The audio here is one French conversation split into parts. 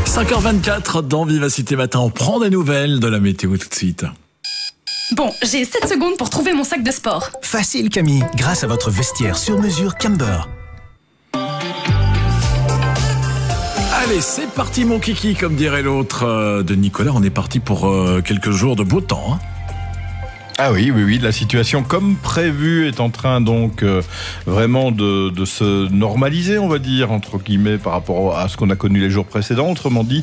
5h24 dans Vivacité Matin, on prend des nouvelles de la météo tout de suite. Bon, j'ai 7 secondes pour trouver mon sac de sport. Facile Camille, grâce à votre vestiaire sur mesure Camber. Allez, c'est parti mon kiki, comme dirait l'autre de Nicolas. On est parti pour quelques jours de beau temps. Ah oui, la situation comme prévu est en train donc vraiment de se normaliser, on va dire, entre guillemets, par rapport à ce qu'on a connu les jours précédents. Autrement dit,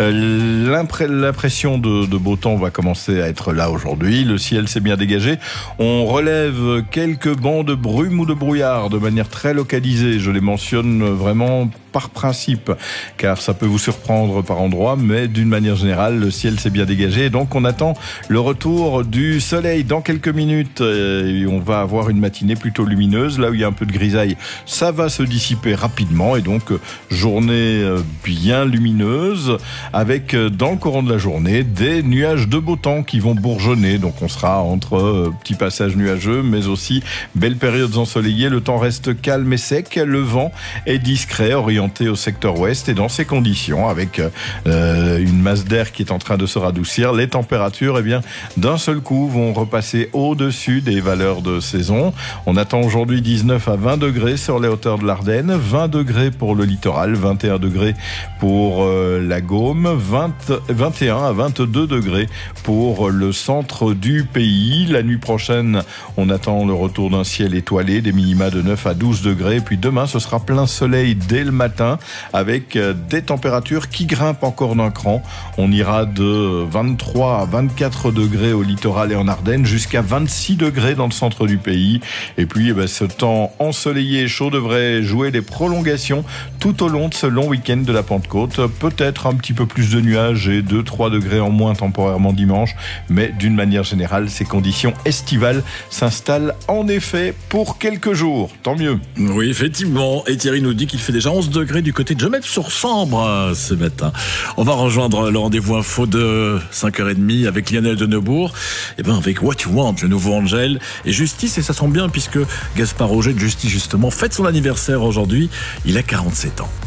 l'impression de beau temps va commencer à être là aujourd'hui. Le ciel s'est bien dégagé. On relève quelques bancs de brume ou de brouillard de manière très localisée. Je les mentionne vraiment par principe, car ça peut vous surprendre par endroits, mais d'une manière générale, le ciel s'est bien dégagé. Donc on attend le retour du soleil dans quelques minutes. Et on va avoir une matinée plutôt lumineuse. Là où il y a un peu de grisaille, ça va se dissiper rapidement. Et donc, journée bien lumineuse, avec dans le courant de la journée, des nuages de beau temps qui vont bourgeonner. Donc on sera entre petits passages nuageux, mais aussi belles périodes ensoleillées. Le temps reste calme et sec. Le vent est discret, orienté au secteur ouest, et dans ces conditions, avec une masse d'air qui est en train de se radoucir, les températures, d'un seul coup, vont repasser au-dessus des valeurs de saison. On attend aujourd'hui 19 à 20 degrés sur les hauteurs de l'Ardenne, 20 degrés pour le littoral, 21 degrés pour la Gaume, 21 à 22 degrés pour le centre du pays. La nuit prochaine, on attend le retour d'un ciel étoilé, des minima de 9 à 12 degrés. Et puis demain, ce sera plein soleil dès le matin, avec des températures qui grimpent encore d'un cran. On ira de 23 à 24 degrés au littoral et en Ardennes, jusqu'à 26 degrés dans le centre du pays. Et puis ce temps ensoleillé et chaud devrait jouer les prolongations tout au long de ce long week-end de la Pentecôte. Peut-être un petit peu plus de nuages et 2-3 degrés en moins temporairement dimanche, mais d'une manière générale, ces conditions estivales s'installent en effet pour quelques jours. Tant mieux. Oui, effectivement. Et Thierry nous dit qu'il fait déjà 11 degrés du côté de Gemep-sur-Sambre ce matin. On va rejoindre le rendez-vous info de 5h30 avec Lionel de Neubourg. Avec What You Want, le nouveau Angel et Justice, et ça sent bien puisque Gaspard Roger de Justice justement fête son anniversaire aujourd'hui. Il a 47 ans.